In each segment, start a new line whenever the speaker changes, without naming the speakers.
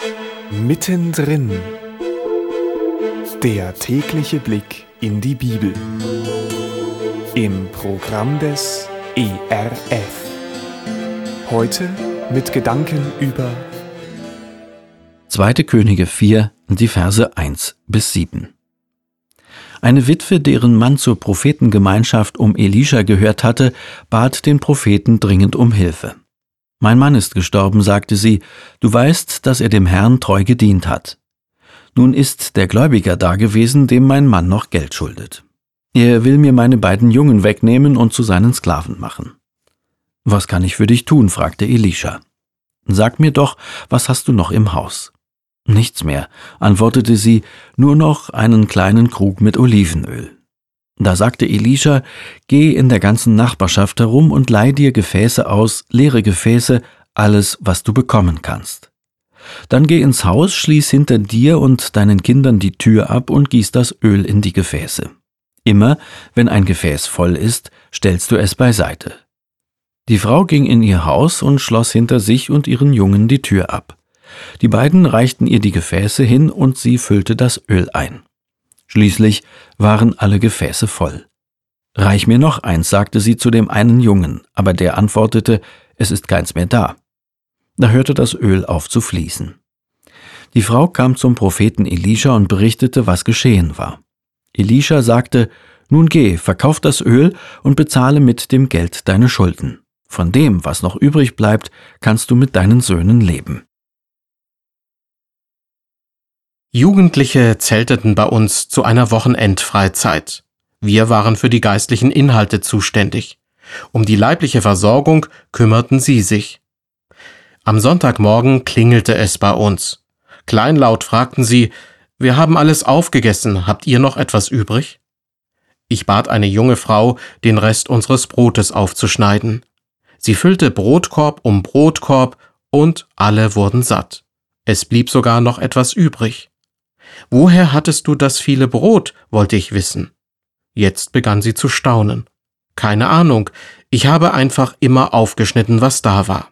Mittendrin. Der tägliche Blick in die Bibel. Im Programm des ERF. Heute mit Gedanken über
2. Könige 4, die Verse 1 bis 7. Eine Witwe, deren Mann zur Prophetengemeinschaft um Elisha gehört hatte, bat den Propheten dringend um Hilfe. »Mein Mann ist gestorben«, sagte sie, »du weißt, dass er dem Herrn treu gedient hat. Nun ist der Gläubiger dagewesen, dem mein Mann noch Geld schuldet. Er will mir meine beiden Jungen wegnehmen und zu seinen Sklaven machen.« »Was kann ich für dich tun?« fragte Elisha. »Sag mir doch, was hast du noch im Haus?« »Nichts mehr«, antwortete sie, »nur noch einen kleinen Krug mit Olivenöl.« Da sagte Elisha, »Geh in der ganzen Nachbarschaft herum und leih dir Gefäße aus, leere Gefäße, alles, was du bekommen kannst. Dann geh ins Haus, schließ hinter dir und deinen Kindern die Tür ab und gieß das Öl in die Gefäße. Immer, wenn ein Gefäß voll ist, stellst du es beiseite.« Die Frau ging in ihr Haus und schloss hinter sich und ihren Jungen die Tür ab. Die beiden reichten ihr die Gefäße hin und sie füllte das Öl ein. Schließlich waren alle Gefäße voll. »Reich mir noch eins«, sagte sie zu dem einen Jungen, aber der antwortete, »es ist keins mehr da.« Da hörte das Öl auf zu fließen. Die Frau kam zum Propheten Elisha und berichtete, was geschehen war. Elisha sagte, »Nun geh, verkauf das Öl und bezahle mit dem Geld deine Schulden. Von dem, was noch übrig bleibt, kannst du mit deinen Söhnen leben.«
Jugendliche zelteten bei uns zu einer Wochenendfreizeit. Wir waren für die geistlichen Inhalte zuständig. Um die leibliche Versorgung kümmerten sie sich. Am Sonntagmorgen klingelte es bei uns. Kleinlaut fragten sie, »Wir haben alles aufgegessen, habt ihr noch etwas übrig?« Ich bat eine junge Frau, den Rest unseres Brotes aufzuschneiden. Sie füllte Brotkorb um Brotkorb und alle wurden satt. Es blieb sogar noch etwas übrig. »Woher hattest du das viele Brot?« wollte ich wissen. Jetzt begann sie zu staunen. »Keine Ahnung, ich habe einfach immer aufgeschnitten, was da war.«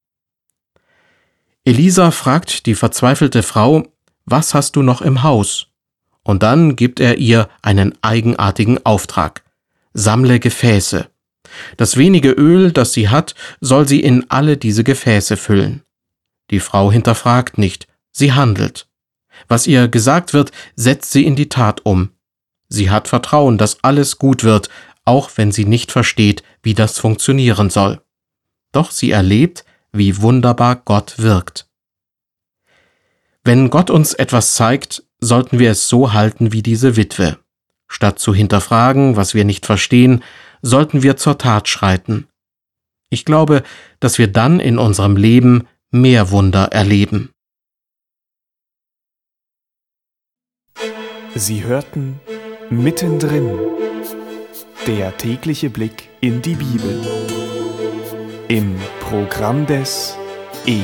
Elisa fragt die verzweifelte Frau, »Was hast du noch im Haus?« Und dann gibt er ihr einen eigenartigen Auftrag. »Sammle Gefäße. Das wenige Öl, das sie hat, soll sie in alle diese Gefäße füllen.« Die Frau hinterfragt nicht, sie handelt. Was ihr gesagt wird, setzt sie in die Tat um. Sie hat Vertrauen, dass alles gut wird, auch wenn sie nicht versteht, wie das funktionieren soll. Doch sie erlebt, wie wunderbar Gott wirkt. Wenn Gott uns etwas zeigt, sollten wir es so halten wie diese Witwe. Statt zu hinterfragen, was wir nicht verstehen, sollten wir zur Tat schreiten. Ich glaube, dass wir dann in unserem Leben mehr Wunder erleben.
Sie hörten Mittendrin. Der tägliche Blick in die Bibel. Im Programm des